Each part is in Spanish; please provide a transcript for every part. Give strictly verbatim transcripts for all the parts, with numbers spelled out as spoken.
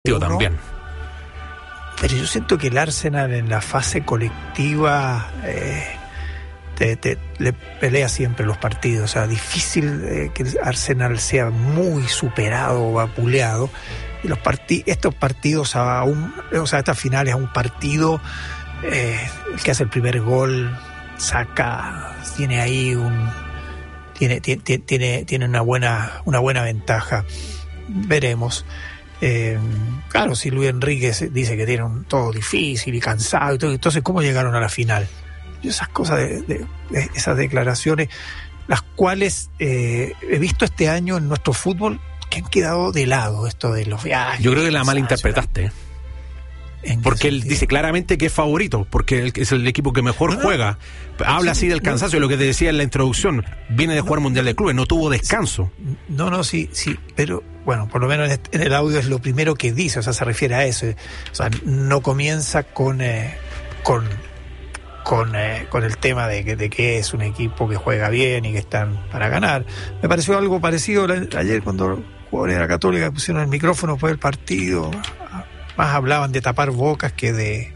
partido uno, también. Pero yo siento que el Arsenal en la fase colectiva eh, te, te, le pelea siempre los partidos. O sea, difícil eh, que el Arsenal sea muy superado o vapuleado. Y los partid- estos partidos, aún, o sea, estas finales a un partido, eh, el que hace el primer gol saca, tiene ahí un, tiene, tiene, tiene, tiene una buena, una buena ventaja. Veremos. Eh, claro, si Luis Enrique dice que tiene un todo difícil y cansado y todo, entonces ¿cómo llegaron a la final? Y esas cosas de, de, de esas declaraciones, las cuales eh, he visto este año en nuestro fútbol que han quedado de lado, esto de los viajes. Yo creo que la malinterpretaste, porque él dice claramente que es favorito, porque es el equipo que mejor no, juega. Habla sí, así del cansancio, no, lo que te decía en la introducción. Viene de jugar no, Mundial de Clubes, no tuvo descanso. No, no, sí, sí, pero bueno, por lo menos en el audio es lo primero que dice, o sea, se refiere a eso. O sea, no comienza con eh, con con, eh, con el tema de que, de que es un equipo que juega bien y que están para ganar. Me pareció algo parecido ayer cuando los jugadores de la Católica pusieron el micrófono después del partido. Más hablaban de tapar bocas que de,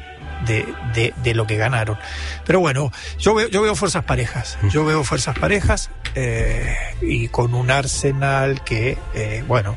de, de, de lo que ganaron. Pero bueno, yo veo, yo veo fuerzas parejas. Yo veo fuerzas parejas eh, y con un Arsenal que, eh, bueno,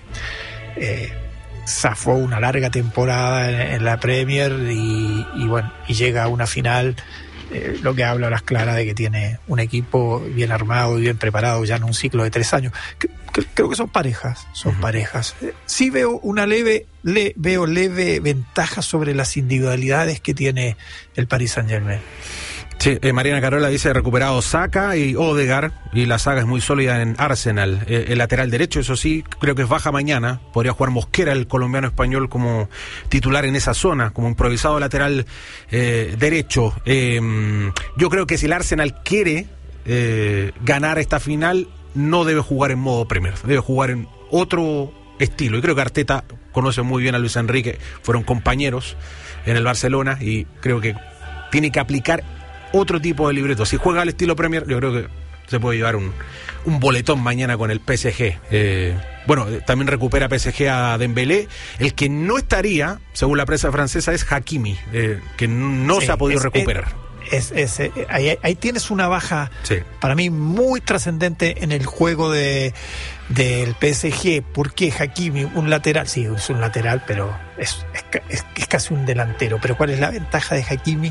eh, zafó una larga temporada en, en la Premier y, y bueno, y llega a una final. Eh, lo que habla a las claras de que tiene un equipo bien armado y bien preparado ya en un ciclo de tres años. Que, que, creo que son parejas, son uh-huh. parejas. Eh, sí veo una leve, le, veo leve ventaja sobre las individualidades que tiene el Paris Saint-Germain. Sí, eh, Mariana Carola dice recuperado Saka y Odegaard, y la saga es muy sólida en Arsenal. Eh, el lateral derecho, eso sí, creo que es baja mañana. Podría jugar Mosquera, el colombiano español, como titular en esa zona, como improvisado lateral eh, derecho. Eh, yo creo que si el Arsenal quiere eh, ganar esta final, no debe jugar en modo Premier, debe jugar en otro estilo. Y creo que Arteta conoce muy bien a Luis Enrique, fueron compañeros en el Barcelona, y creo que tiene que aplicar otro tipo de libreto. Si juega al estilo Premier, yo creo que se puede llevar un, un boletón mañana con el P S G. Eh, bueno, también recupera P S G a Dembélé. El que no estaría, según la prensa francesa, es Hakimi, eh, que no sí, se ha podido es, recuperar. Es, es, es, ahí, ahí tienes una baja, sí, para mí muy trascendente en el juego de del P S G. Porque Hakimi, un lateral, sí, es un lateral, pero es, es, es, es casi un delantero. Pero ¿cuál es la ventaja de Hakimi?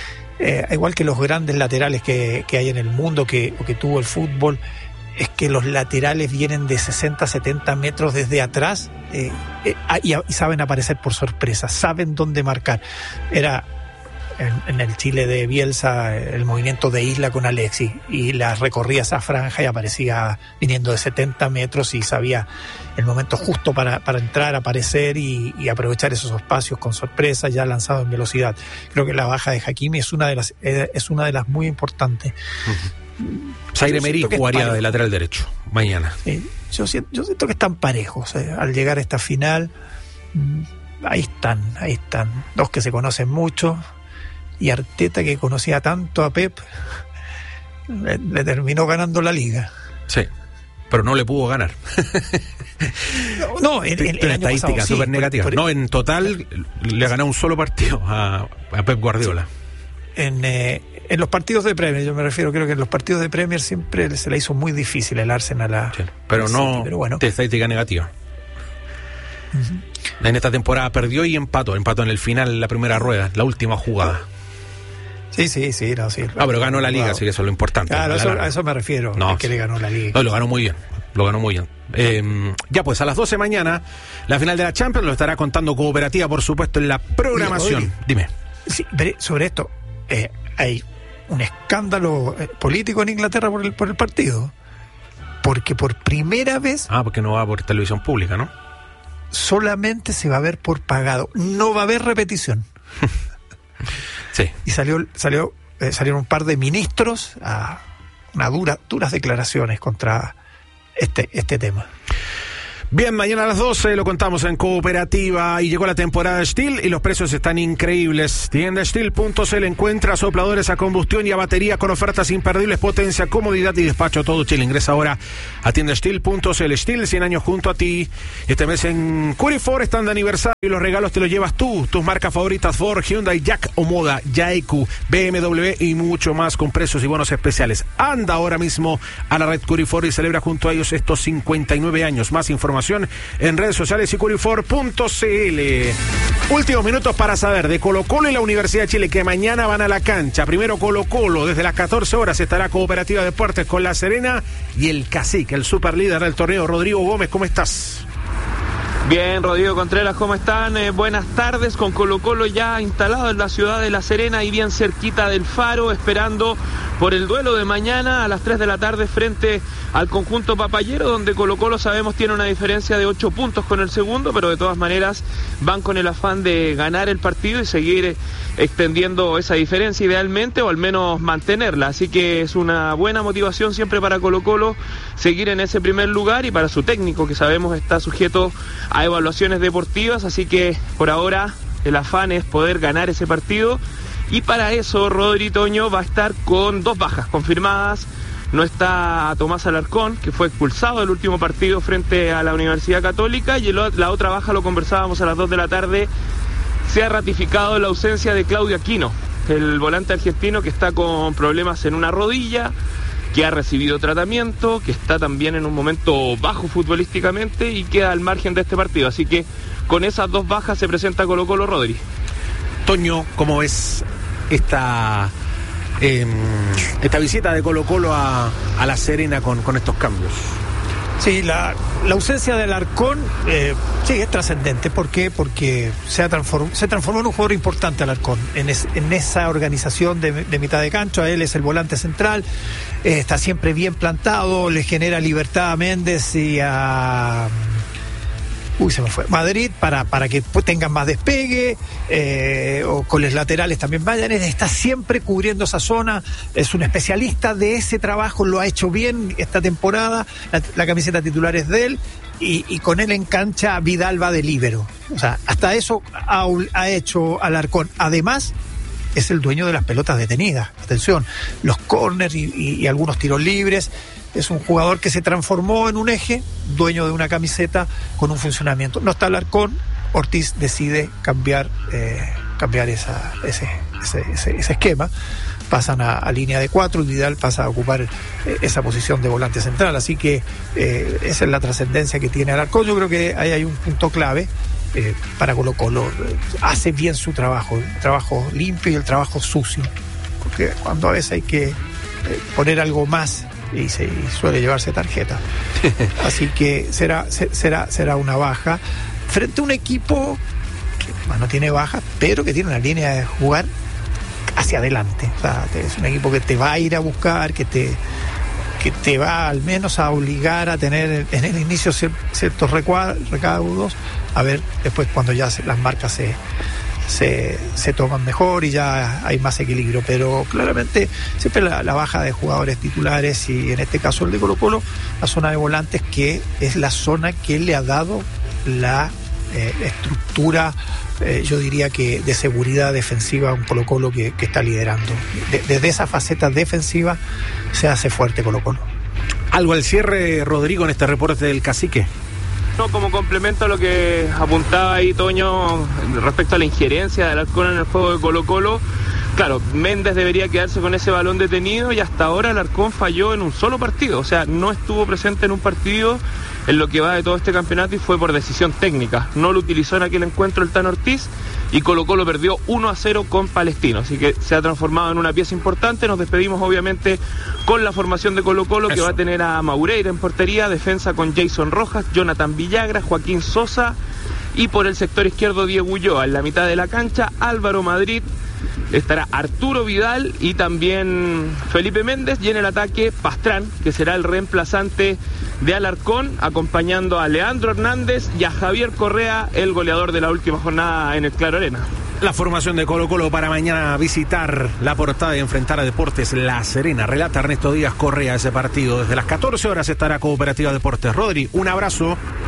Eh, igual que los grandes laterales que, que hay en el mundo, que, o que tuvo el fútbol, es que los laterales vienen de sesenta, setenta metros desde atrás eh, eh, y, y saben aparecer por sorpresa, saben dónde marcar. Era en, en el Chile de Bielsa el movimiento de Isla con Alexis, y la recorría esa franja y aparecía viniendo de setenta metros y sabía el momento justo para, para entrar, aparecer y, y aprovechar esos espacios con sorpresa, ya lanzado en velocidad. Creo que la baja de Hakimi es una de las es una de las muy importantes. Uh-huh. Zaire Emery jugaría de lateral derecho mañana. Sí, yo, siento, yo siento que están parejos eh, al llegar a esta final. Ahí están, ahí están dos que se conocen mucho, y Arteta, que conocía tanto a Pep, le, le terminó ganando la liga. Sí, pero no le pudo ganar. No, no en, en, en estadística súper sí, negativa. Por, por, no, en total le ha ganado un solo partido a, a Pep Guardiola. Sí. En, eh, en los partidos de Premier, yo me refiero, creo que en los partidos de Premier siempre se le hizo muy difícil el Arsenal a, sí, pero no City, pero bueno. De estadística negativa. Uh-huh. En esta temporada perdió y empató, empató en el final, en la primera rueda, la última jugada. Sí, sí, sí, no, sí. Ah, pero ganó la liga, así que eso es lo importante. Claro, eso, a eso me refiero, no, que le ganó la liga. No, lo ganó muy bien, lo ganó muy bien. Eh, ya pues, a las doce mañana, la final de la Champions, lo estará contando Cooperativa, por supuesto, en la programación. Oye, Dime. Sí, sobre esto, eh, hay un escándalo político en Inglaterra por el, por el partido. Porque por primera vez... Ah, porque no va por televisión pública, ¿no? Solamente se va a ver por pagado, no va a haber repetición. Sí. Y salió, salió, eh, salieron un par de ministros a una dura, duras declaraciones contra este, este tema. Bien, mañana a las doce lo contamos en Cooperativa y llegó la temporada de Stihl y los precios están increíbles. Tienda Stihl punto c l encuentra sopladores a combustión y a batería con ofertas imperdibles, potencia, comodidad y despacho todo Chile. Ingresa ahora a tienda Stihl punto c l. Stihl, cien años junto a ti. Este mes en Curifor están de aniversario y los regalos te los llevas tú. Tus marcas favoritas Ford, Hyundai, Jack o Moda, Yaeku, B M W y mucho más con precios y bonos especiales. Anda ahora mismo a la red Curifor y celebra junto a ellos estos cincuenta y nueve años. Más información en redes sociales y curifor punto c l. Últimos minutos para saber de Colo Colo y la Universidad de Chile, que mañana van a la cancha. Primero Colo Colo, desde las catorce horas estará Cooperativa Deportes con La Serena y el Cacique, el superlíder del torneo. Rodrigo Gómez, ¿cómo estás? Bien, Rodrigo Contreras, ¿cómo están? Eh, buenas tardes, con Colo Colo ya instalado en la ciudad de La Serena y bien cerquita del Faro, esperando por el duelo de mañana a las tres de la tarde frente al conjunto papayero, donde Colo Colo sabemos tiene una diferencia de ocho puntos con el segundo, pero de todas maneras van con el afán de ganar el partido y seguir extendiendo esa diferencia idealmente, o al menos mantenerla, así que es una buena motivación siempre para Colo Colo seguir en ese primer lugar y para su técnico, que sabemos está sujeto a evaluaciones deportivas, así que por ahora el afán es poder ganar ese partido, y para eso Rodri Toño va a estar con dos bajas confirmadas. No está Tomás Alarcón, que fue expulsado del último partido frente a la Universidad Católica, y el, la otra baja, lo conversábamos a las dos de la tarde, se ha ratificado la ausencia de Claudio Aquino, el volante argentino que está con problemas en una rodilla, que ha recibido tratamiento, que está también en un momento bajo futbolísticamente y queda al margen de este partido. Así que con esas dos bajas se presenta Colo Colo. Rodri. Toño, ¿cómo ves esta, eh, esta visita de Colo Colo a, a La Serena con, con estos cambios? Sí, la, la ausencia de Alarcón eh, sí es trascendente. ¿Por qué? Porque se, ha transform, se transformó en un jugador importante Alarcón en, es, en esa organización de, de mitad de cancha. Él es el volante central, eh, está siempre bien plantado, le genera libertad a Méndez y a... Uy, se me fue. Madrid, para, para que tengan más despegue, eh, o con los laterales también vayan. Él está siempre cubriendo esa zona, es un especialista de ese trabajo, lo ha hecho bien esta temporada, la, la camiseta titular es de él, y, y con él en cancha Vidal va de líbero. O sea, hasta eso ha, ha hecho Alarcón. Además, es el dueño de las pelotas detenidas. Atención, los córners y, y, y algunos tiros libres. Es un jugador que se transformó en un eje, dueño de una camiseta con un funcionamiento. No está Alarcón, Ortiz decide cambiar eh, cambiar esa, ese, ese, ese, ese esquema. Pasan a, a línea de cuatro y Vidal pasa a ocupar eh, esa posición de volante central. Así que eh, esa es la trascendencia que tiene Alarcón. Yo creo que ahí hay un punto clave eh, para Colo Colo. Hace bien su trabajo, el trabajo limpio y el trabajo sucio. Porque cuando a veces hay que eh, poner algo más, y se y suele llevarse tarjeta. Así que será será será una baja frente a un equipo que bueno, no tiene baja, pero que tiene una línea de jugar hacia adelante. O sea, es un equipo que te va a ir a buscar, que te que te va al menos a obligar a tener en el inicio ciertos recaudos, a ver después cuando ya las marcas se Se, se toman mejor y ya hay más equilibrio, pero claramente siempre la, la baja de jugadores titulares, y en este caso el de Colo Colo, la zona de volantes, que es la zona que le ha dado la eh, estructura, eh, yo diría que de seguridad defensiva a un Colo Colo que, que está liderando. De, desde esa faceta defensiva se hace fuerte Colo Colo. ¿Algo al cierre, Rodrigo, en este reporte del Cacique? No, como complemento a lo que apuntaba ahí Toño respecto a la injerencia de Alarcón en el juego de Colo Colo, claro, Méndez debería quedarse con ese balón detenido, y hasta ahora Alarcón falló en un solo partido, o sea, no estuvo presente en un partido en lo que va de todo este campeonato, y fue por decisión técnica. No lo utilizó en aquel encuentro el Tano Ortiz, y Colo Colo perdió uno a cero con Palestino, así que se ha transformado en una pieza importante. Nos despedimos obviamente con la formación de Colo Colo, que va a tener a Maureira en portería, defensa con Jason Rojas, Jonathan Villagra, Joaquín Sosa, y por el sector izquierdo Diego Ulloa. En la mitad de la cancha Álvaro Madrid, estará Arturo Vidal y también Felipe Méndez, y en el ataque Pastrán, que será el reemplazante de Alarcón, acompañando a Leandro Hernández y a Javier Correa, el goleador de la última jornada en el Claro Arena. La formación de Colo Colo para mañana visitar la portada y enfrentar a Deportes La Serena. Relata Ernesto Díaz Correa ese partido. Desde las catorce horas estará Cooperativa Deportes. Rodri, un abrazo.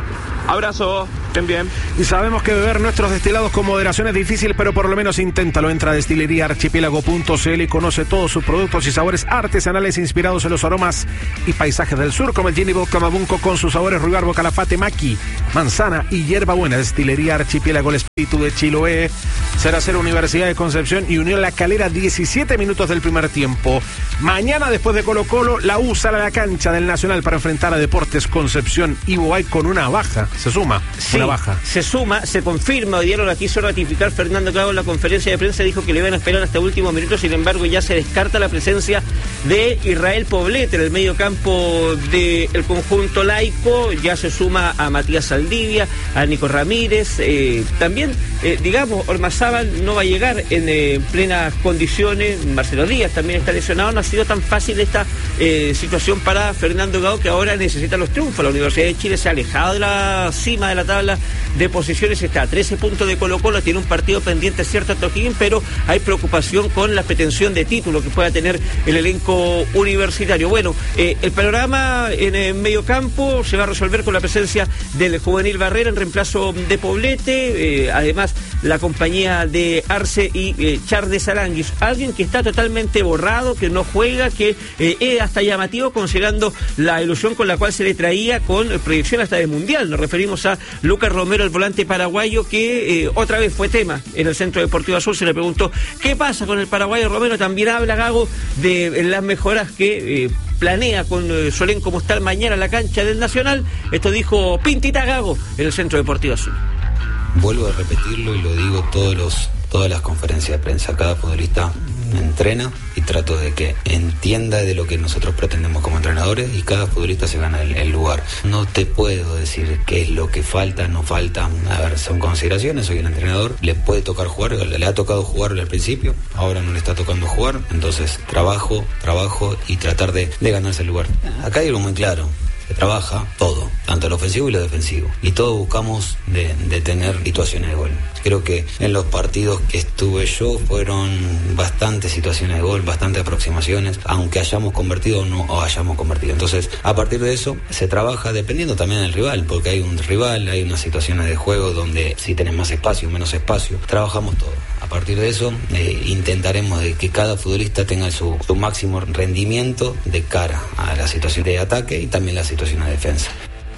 Abrazo, estén bien. Y sabemos que beber nuestros destilados con moderación es difícil, pero por lo menos inténtalo. Entra a destilería archipiélago punto c l y conoce todos sus productos y sabores artesanales inspirados en los aromas y paisajes del sur, como el Gin y Vodka Mabunco con sus sabores ruibarbo, calafate, maqui, manzana y hierbabuena. Destilería Archipiélago, el espíritu de Chiloé. Será ser Universidad de Concepción y Unión La Calera, diecisiete minutos del primer tiempo. Mañana, después de Colo Colo, la U sale a la cancha del Nacional para enfrentar a Deportes Concepción y Boay con una baja. Se suma, sí, una baja. Se suma, se confirma. Hoy día lo quiso ratificar Fernando Gago en la conferencia de prensa. Dijo que le iban a esperar hasta último minuto. Sin embargo, ya se descarta la presencia de Israel Poblete en el medio campo del conjunto laico. Ya se suma a Matías Saldivia, a Nico Ramírez. Eh, también, eh, digamos, Ormazábal no va a llegar en eh, plenas condiciones. Marcelo Díaz también está lesionado. No ha sido tan fácil esta eh, situación para Fernando Gago, que ahora necesita los triunfos. La Universidad de Chile se ha alejado de la cima de la tabla de posiciones, está a trece puntos de Colo Colo, tiene un partido pendiente, cierto, Toquín, pero hay preocupación con la pretensión de título que pueda tener el elenco universitario. Bueno, eh, el panorama en el medio campo se va a resolver con la presencia del juvenil Barrera en reemplazo de Poblete, eh, además la compañía de Arce y eh, Charles Aranguis, alguien que está totalmente borrado, que no juega, que eh, es hasta llamativo considerando la ilusión con la cual se le traía con proyección hasta de mundial. Nos referimos a Lucas Romero, el volante paraguayo, que eh, otra vez fue tema en el Centro Deportivo Azul. Se le preguntó qué pasa con el paraguayo Romero. También habla Gago de las mejoras que eh, planea con eh, su elenco como estar mañana en la cancha del Nacional. Esto dijo Pintita Gago en el Centro Deportivo Azul. Vuelvo a repetirlo y lo digo todos los, todas las conferencias de prensa. Cada futbolista entrena y trato de que entienda de lo que nosotros pretendemos como entrenadores, y cada futbolista se gana el, el lugar. No te puedo decir qué es lo que falta, no falta. A ver, son consideraciones. Soy un entrenador, le puede tocar jugar, le, le ha tocado jugar al principio, ahora no le está tocando jugar. Entonces trabajo, trabajo y tratar de, de ganarse el lugar. Acá hay algo muy claro: se trabaja todo, tanto lo ofensivo y lo defensivo, y todos buscamos de, de tener situaciones de gol. Creo que en los partidos que estuve yo fueron bastantes situaciones de gol, bastantes aproximaciones, aunque hayamos convertido o no o hayamos convertido. Entonces, a partir de eso se trabaja dependiendo también del rival, porque hay un rival, hay unas situaciones de juego donde si tenés más espacio, menos espacio, trabajamos todo. A partir de eso eh, intentaremos de que cada futbolista tenga su, su máximo rendimiento de cara a la situación de ataque y también la situación de defensa.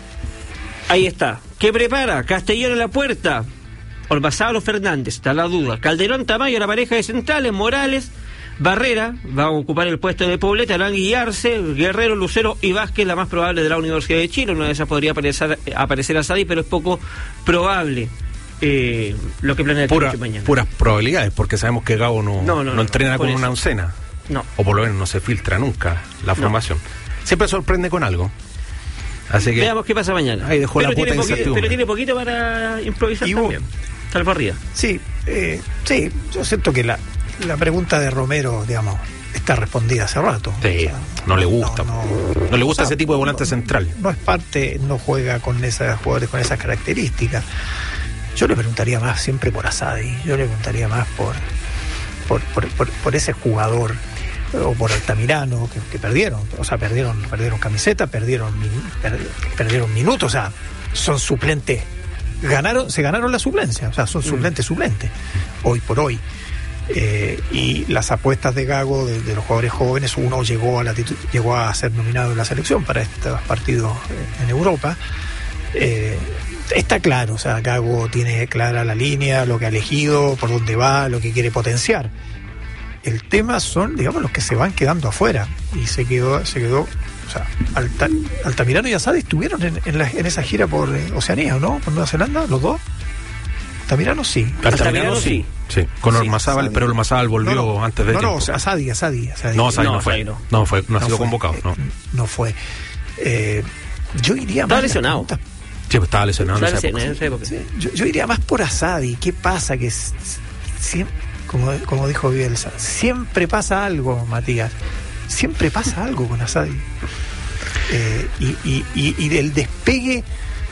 Ahí está. ¿Qué prepara? Castellón en la puerta. Ormazábal o Fernández, está la duda. Calderón, Tamayo, la pareja de centrales. Morales, Barrera va a ocupar el puesto de Poblete, Arangui y Arce, Guerrero, Lucero y Vázquez, la más probable de la Universidad de Chile. Una de esas podría aparecer, aparecer a Sadi, pero es poco probable. Eh, lo que planea el Pura, mañana. Puras probabilidades, porque sabemos que Gago no, no, no, no, no entrena no, con eso. una oncena. No. O por lo menos no se filtra nunca la formación. No. Siempre sorprende con algo. Así que veamos qué pasa mañana. Ahí dejó pero la puta tiene poquito, incertidumbre. Pero tiene poquito para improvisar y también. Tal barrida. Sí, eh, sí, yo siento que la, la pregunta de Romero, digamos, está respondida hace rato. Sí, o sea, no le gusta. No, no, no le gusta o sea, ese tipo de volante no, central. No es parte, no juega con esas jugadores con esas características. Yo le preguntaría más siempre por Asadi, yo le preguntaría más por por, por, por, por ese jugador, o por Altamirano, que, que perdieron, o sea, perdieron, perdieron camiseta, perdieron, per, perdieron minutos, o sea, son suplentes, ganaron, se ganaron la suplencia, o sea, son suplentes, suplentes, hoy por hoy. Eh, y las apuestas de Gago de, de los jugadores jóvenes, uno llegó a la llegó a ser nominado en la selección para estos partidos en Europa. Eh, está claro, o sea, Gago tiene clara la línea, lo que ha elegido, por dónde va, lo que quiere potenciar. El tema son, digamos, los que se van quedando afuera, y se quedó, se quedó, o sea, Alta, Altamirano y Asadi estuvieron en, en, la, en esa gira por eh, Oceanía, ¿no? Por Nueva Zelanda, los dos. Altamirano sí. Altamirano, Altamirano sí. Sí, con sí, Ormazábal, Asadi. Pero Ormazábal volvió no, no, antes de no, tiempo. No, no, Asadi, Asadi, Asadi. No, Asadi no, no fue. No, no fue, no ha no sido fue, convocado. No, eh, no fue. Eh, yo iría Estaba más. lesionado. Sí, pues estaba lesionado en esa época. En esa época. Sí, yo, yo iría más por Asadi. ¿Qué pasa? Que siempre, como, como dijo Bielsa, siempre pasa algo, Matías. Siempre pasa algo con Asadi. Eh, y, y, y, y del despegue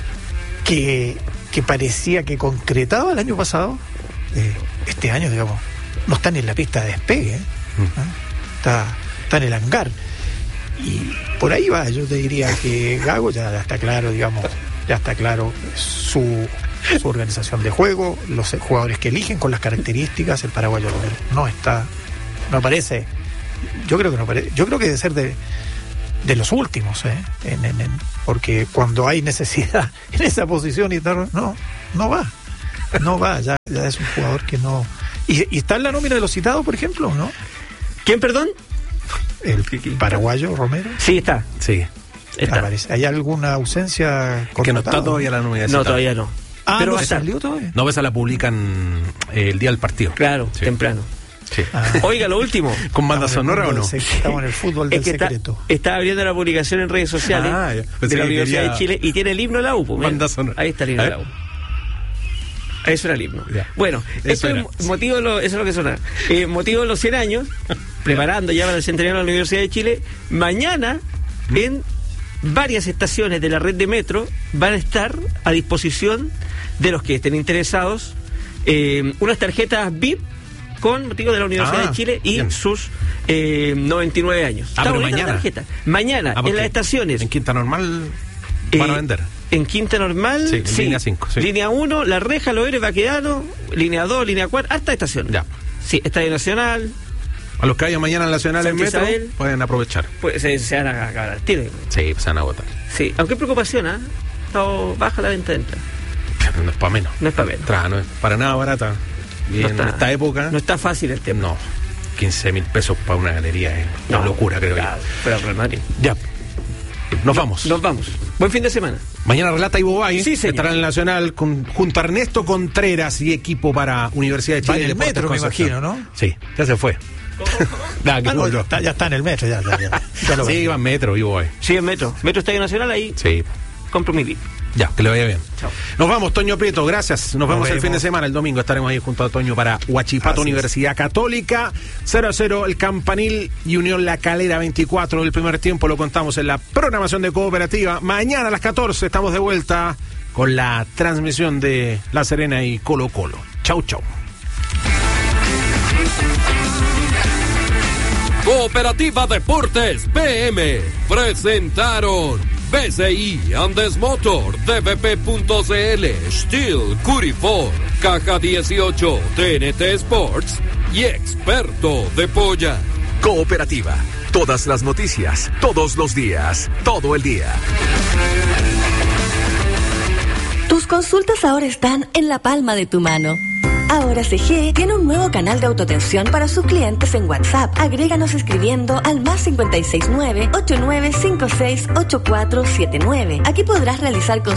que, que parecía que concretaba el año pasado, eh, este año, digamos, no está ni en la pista de despegue, ¿eh? ¿Eh? Está, está en el hangar. Y por ahí va, yo te diría que Gago ya está claro, digamos, ya está claro su, su organización de juego, los jugadores que eligen con las características. El paraguayo Romero no está, no parece, yo creo que no parece, yo creo que debe ser de, de los últimos, ¿eh? en, en, en, porque cuando hay necesidad en esa posición y tal, no, no va, no va, ya, ya es un jugador que no. Y, y está en la nómina de los citados, por ejemplo, ¿no? ¿Quién, perdón? El paraguayo Romero. Sí, está. Sí. Está. ¿Hay alguna ausencia? Que no está todavía la nómina. No, todavía no. Ah, pero ¿no está. salió todavía? No, esa la publican eh, el día del partido. Claro, sí. Temprano. Sí. Ah. Oiga, lo último. ¿Con banda sonora o no? Del, estamos en el fútbol del es que secreto. Está, está abriendo la publicación en redes sociales ah, de la Universidad quería... de Chile y tiene el himno de la U. Pues, banda sonora. Ahí está el himno de la U. Eso era el himno. Ya. Bueno, eso, esto es motivo de lo, eso es lo que suena. Eh, motivo de los cien años, preparando ya para el centenario de la Universidad de Chile. Mañana, en varias estaciones de la red de metro, van a estar a disposición de los que estén interesados eh, unas tarjetas V I P con motivo de la Universidad ah, de Chile y bien. sus eh, noventa y nueve años. Ah, Está pero bonita la mañana. tarjeta. Mañana, Ah, en las estaciones. En Quinta Normal Eh, van a vender. En Quinta Normal, Sí, en sí. línea cinco, sí. Línea uno, La Reja, Los Héroes, Baquedano, línea dos, línea cuatro, hasta estación. Ya. Sí, Estadio Nacional, A los que vayan mañana al Nacional en Santa metro Isabel. pueden aprovechar. pues se, se van a acabar al tiro. Sí, pues se van a agotar. Sí, aunque hay preocupación, ¿ah? ¿eh? Está baja la venta de entrada. No es para menos. No es para menos. Entrada no es para nada barata. Y No en está- esta época, No está fácil el tema. no. quince mil pesos para una galería es una No, locura, creo claro, pero el Real Madrid. yo. Ya. Nos vamos. Nos vamos. Buen fin de semana. Mañana relata Ivo Bay, Sí, señor. estará en el Nacional con, junto a Ernesto Contreras y equipo para Universidad de Chile. Va en el Deportes metro, me Concepción. imagino, ¿no? Sí, ya se fue. Nada, que Ah, no, volvió. está- ya está en el metro, ya, ya, ya, ya lo Sí, veo. va en metro, Ivo Bay. Sí, en Metro. Metro Estadio Nacional, ahí Sí. compro mi V I P. Ya, que le vaya bien. Chao. Nos vamos, Toño Prieto, gracias. Nos, vemos, el vemos. fin de semana. El domingo estaremos ahí junto a Toño para Huachipato Así es. Universidad Católica. cero a cero el Campanil y Unión La Calera veinticuatro. El primer tiempo lo contamos en la programación de Cooperativa. Mañana a las catorce estamos de vuelta con la transmisión de La Serena y Colo Colo. Chau, chau. Cooperativa Deportes P M presentaron B C I Andes Motor, D V P punto C L, Steel, Curifor, Caja dieciocho, T N T Sports y Experto de Polla. Cooperativa. Todas las noticias, todos los días, todo el día. Tus consultas ahora están en la palma de tu mano. Ahora C G tiene un nuevo canal de autoatención para sus clientes en WhatsApp. Agréganos escribiendo al más cinco seis nueve, ocho nueve cinco seis, ocho cuatro siete nueve. Aquí podrás realizar consultas